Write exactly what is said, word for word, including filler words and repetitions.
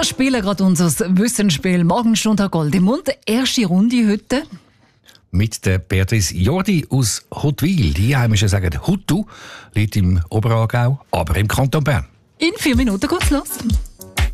spielen gerade unser Wissensspiel Morgenstunde Gold im Mund. Erste Runde heute. Mit der Beatrice Jordi aus Huttwil. Die Einheimischen sagen Huttu, liegt im Oberaargau, aber im Kanton Bern. In vier Minuten geht's los.